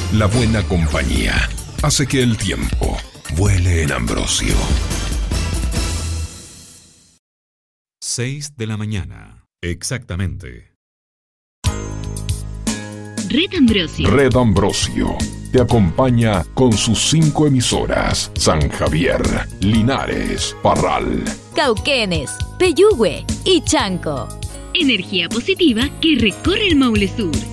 La buena compañía hace que el tiempo vuele en Ambrosio. 6 de la mañana, exactamente. Red Ambrosio. Red Ambrosio te acompaña con sus 5 emisoras: San Javier, Linares, Parral, Cauquenes, Peyúgue y Chanco. Energía positiva que recorre el Maule Sur.